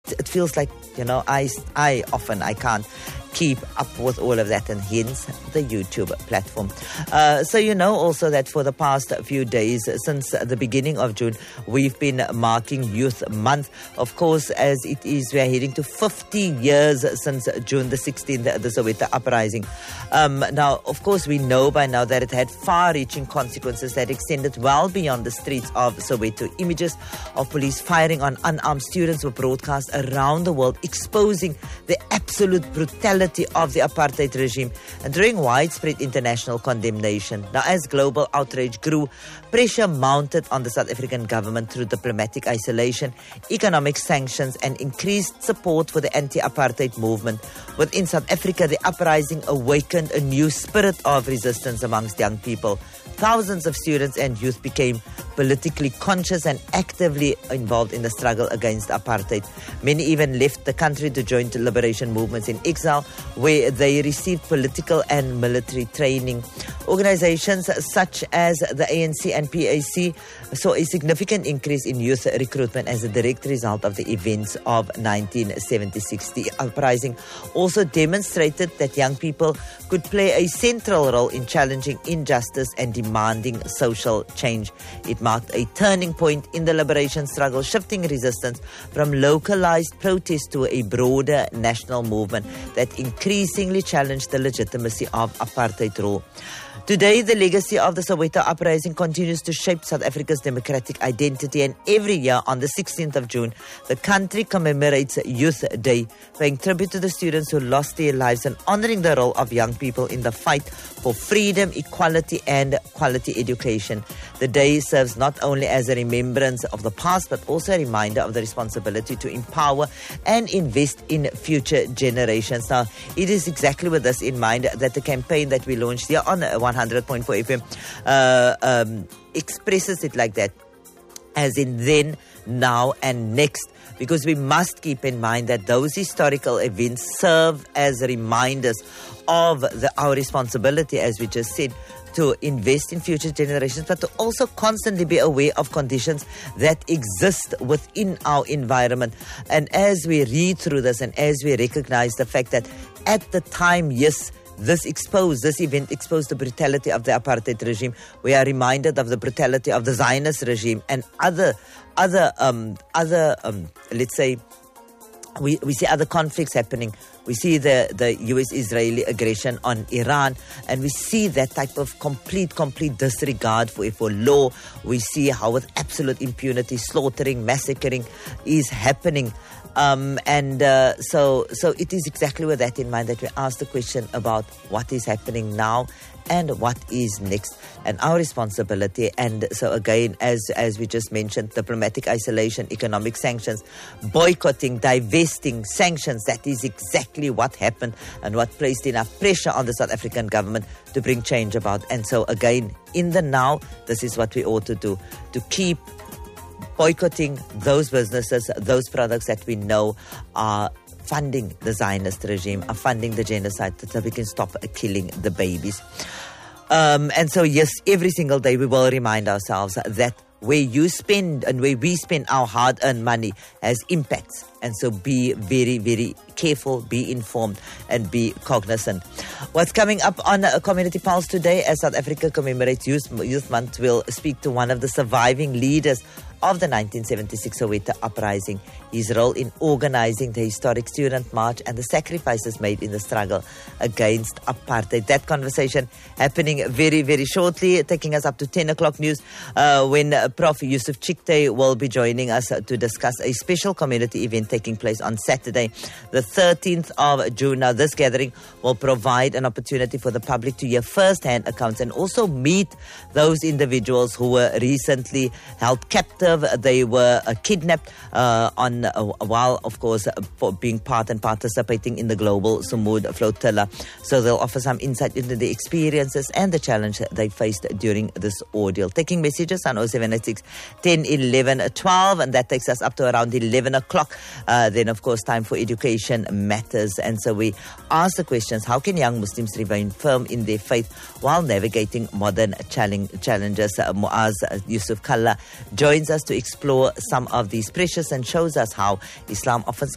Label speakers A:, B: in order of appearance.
A: it feels like, I can't keep up with all of that, and hence the YouTube platform. So also that for the past few days, since the beginning of June, we've been marking Youth Month. Of course, as it is, we are heading to 50 years since June the 16th, the Soweto uprising. Now, of course, we know by now that it had far-reaching consequences that extended well beyond the streets of Soweto. Images of police firing on unarmed students were broadcast around the world, exposing the absolute brutality of the apartheid regime and drawing widespread international condemnation. Now, as global outrage grew, pressure mounted on the South African government through diplomatic isolation, economic sanctions, and increased support for the anti-apartheid movement. Within South Africa, the uprising awakened a new spirit of resistance amongst young people. Thousands of students and youth became politically conscious and actively involved in the struggle against apartheid. Many even left the country to join the liberation movements in exile, where they received political and military training. Organizations such as the ANC and PAC saw a significant increase in youth recruitment as a direct result of the events of 1976. The uprising also demonstrated that young people could play a central role in challenging injustice and demanding social change. It marked a turning point in the liberation struggle, shifting resistance from localized protest to a broader national movement that increasingly challenged the legitimacy of apartheid rule. Today, the legacy of the Soweto uprising continues to shape South Africa's democratic identity, and every year on the 16th of June, the country commemorates Youth Day, paying tribute to the students who lost their lives and honoring the role of young people in the fight for freedom, equality, and quality education. The day serves not only as a remembrance of the past, but also a reminder of the responsibility to empower and invest in future generations. Now, it is exactly with this in mind that the campaign that we launched here on 100.4 FM expresses it like that, as in then, now, and next, because we must keep in mind that those historical events serve as reminders of our responsibility, as we just said, to invest in future generations, but to also constantly be aware of conditions that exist within our environment. And as we read through this and as we recognize the fact that at the time, yes, this event exposed the brutality of the apartheid regime, we are reminded of the brutality of the Zionist regime and other let's say, we see other conflicts happening. We see the US-Israeli aggression on Iran, and we see that type of complete disregard for law. We see how with absolute impunity, slaughtering, massacring is happening. So it is exactly with that in mind that we ask the question about what is happening now and what is next, and our responsibility. And so again, as we just mentioned, diplomatic isolation, economic sanctions, boycotting, divesting, sanctions, that is exactly what happened and what placed enough pressure on the South African government to bring change about. And so again, in the now, this is what we ought to do, to keep boycotting those businesses, those products that we know are funding the Zionist regime, are funding the genocide, so we can stop killing the babies. And so, yes, every single day we will remind ourselves that where you spend and where we spend our hard-earned money has impacts. And so be very, very careful, be informed, and be cognizant. What's coming up on Community Pulse today, as South Africa commemorates Youth Month, we'll speak to one of the surviving leaders of the 1976 Soweto uprising, his role in organizing the historic student march and the sacrifices made in the struggle against apartheid. That conversation happening very, very shortly, taking us up to 10 o'clock news, when Prof. Yusuf Chicktay will be joining us to discuss a special community event taking place on Saturday, the 13th of June. Now, this gathering will provide an opportunity for the public to hear first-hand accounts and also meet those individuals who were recently held captive. They were kidnapped while, of course, for being part and participating in the global Sumud flotilla. So they'll offer some insight into the experiences and the challenge they faced during this ordeal. Taking messages on 0786 10 11 12, and that takes us up to around 11 o'clock. Then, of course, time for Education Matters. And so we ask the questions, how can young Muslims remain firm in their faith while navigating modern challenges? Muaz Yusuf Kalla joins us to explore some of these pressures and shows us how Islam offers